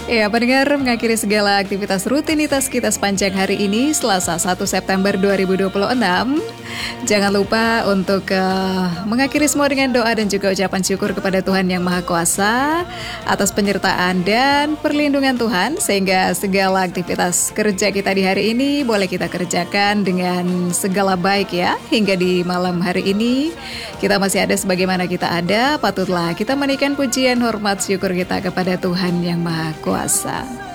Ya, pendengar, mengakhiri segala aktivitas rutinitas kita sepanjang hari ini, Selasa 1 September 2026. Jangan lupa untuk mengakhiri semua dengan doa dan juga ucapan syukur kepada Tuhan Yang Maha Kuasa atas penyertaan dan perlindungan Tuhan, sehingga segala aktivitas kerja kita di hari ini boleh kita kerjakan dengan segala baik ya. Hingga di malam hari ini kita masih ada sebagaimana kita ada, patutlah kita menaikkan pujian, hormat, syukur kita kepada Tuhan Yang Maha Kuasa.